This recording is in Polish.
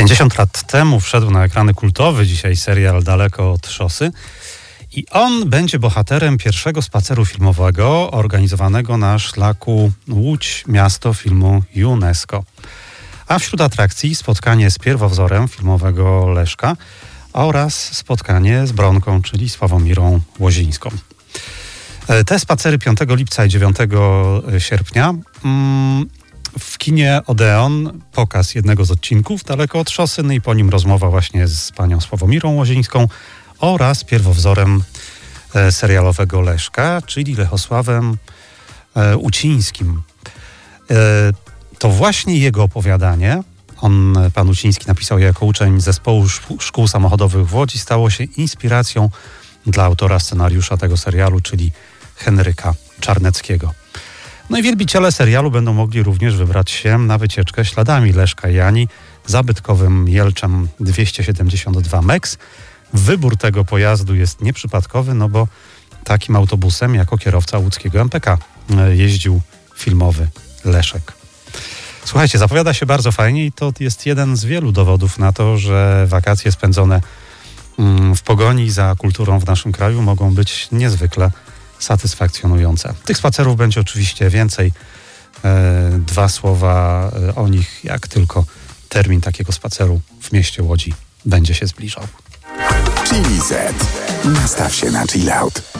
50 lat temu wszedł na ekrany kultowy dzisiaj serial Daleko od szosy i on będzie bohaterem pierwszego spaceru filmowego organizowanego na szlaku Łódź, miasto filmu UNESCO. A wśród atrakcji spotkanie z pierwowzorem filmowego Leszka oraz spotkanie z Bronką, czyli Sławomirą Łozińską. Te spacery 5 lipca i 9 sierpnia w kinie Odeon pokaz jednego z odcinków Daleko od szosy, no i po nim rozmowa właśnie z panią Sławomirą Łozińską oraz pierwowzorem serialowego Leszka, czyli Lechosławem Ucińskim. To właśnie jego opowiadanie, pan Uciński napisał je jako uczeń zespołu szkół samochodowych w Łodzi, stało się inspiracją dla autora scenariusza tego serialu, czyli Henryka Czarneckiego. No i wielbiciele serialu będą mogli również wybrać się na wycieczkę śladami Leszka i Ani zabytkowym Jelczem 272 MEX. Wybór tego pojazdu jest nieprzypadkowy, no bo takim autobusem jako kierowca łódzkiego MPK jeździł filmowy Leszek. Słuchajcie, zapowiada się bardzo fajnie i to jest jeden z wielu dowodów na to, że wakacje spędzone w pogoni za kulturą w naszym kraju mogą być niezwykle satysfakcjonujące. Tych spacerów będzie oczywiście więcej. 2 słowa o nich, jak tylko termin takiego spaceru w mieście Łodzi będzie się zbliżał. Chili Z. Nastaw się na chill out.